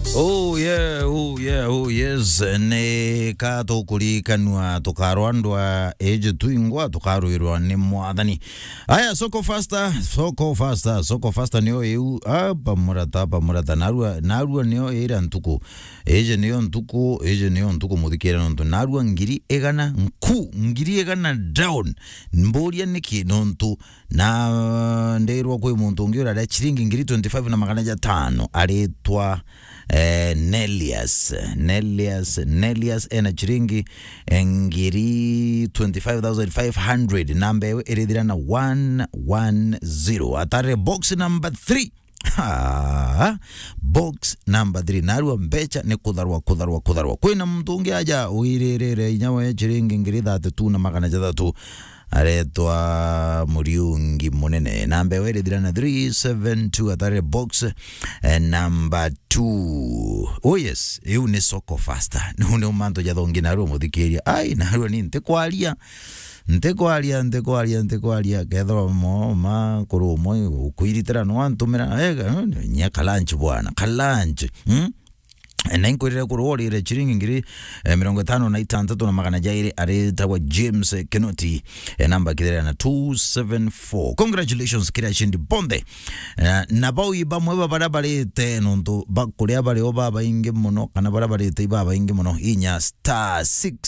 Oh yes, ne kato kulikanwa tukarwandwa eje tuingwa tukaruirwa ni mwathani. Aya soko faster niyo eu pamurata narua niyo era ntuku eje niyo ntuku muthikira ntu narua ngiri egana down mboria niki nontu na ndeirwa kwe muntu ngira da chiringi ngiri 25 na magana 5 aretwa Nelias ena chiringi ngiri 25,500 nambe eridira na 110 atare box number 3 box number 3 narua mbecha ni kudharwa kwina mtu ungi aja uirerere inyawa ya chiringi ngiri 32 na magana 3 aretwa Muriungi munene nambe weridira na 372 atare box number 2. Oh yes, eu ni soko faster nune umanto jathongi narua muthikiria ai narua ni ntekwalia kethwa mo ma kurumo kuiritira no antumira nya kalanchi bwana kalanchi na inkwirira kuruorire chiringi ngiri 56 na magana jairi aretwa James Kenoti namba kidera na 274. Congratulations kira chindi bonde na bawi bamwe barabarete nonto bakuria bari obaba inge muno kana barabarete baba inge muno inya star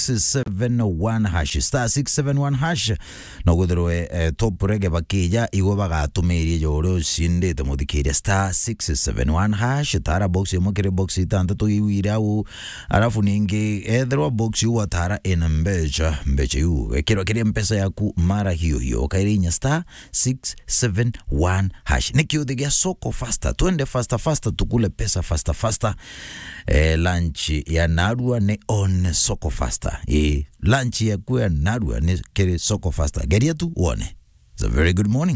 671 hash no gudroe top rege bakija igo bagatumirie joro sindete muthikiria star 671 hash tara box yomokere box itanda iwirau arafu ningi etherwa box yu watara ena mbecha yu ekero kiri mpesa yaku mara hiyo kairinya star 671 hash nikio digia soko faster twende faster tukule pesa faster lunch ya narua ne on soko faster lunch ya kuya narua ne kiri soko faster geria tu uone. It's a very good morning.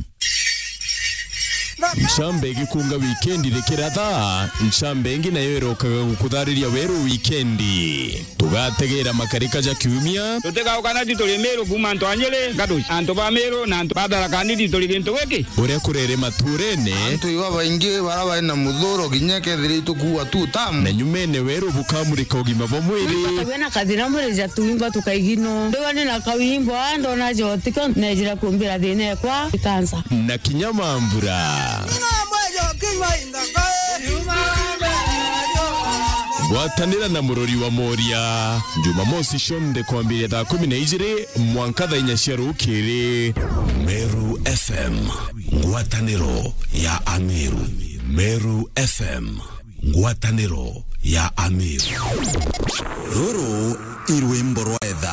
Nshambe gikunga weekendi rekiratha nshambe na yero kagukuthariria weru weekendi tugategera makarika ja kiumia tutega ukanati tuli meru kuma ntwanyele ngadu anto ba meru na anto badala kanidi tuli ginto weki uria kurere maturene anto iwa baingi baraba na muthoro ginyeke thiritu kuwa tu tamu na nyumene weru bukamurika ugima bo mwiri tukabena kadina mweja tuimba tukaigino ndewane na kawimbo ando na jotika nejira kumbira thine kwa kansa na kinyamambura Watanira na murori wa Moria Jumamosi shonde kuambiria thaa 12 mwankatha inyashia rukiri Meru FM ngwataniro ya Amiru. Meru FM ngwataniro ya Amiru. Ruru irwe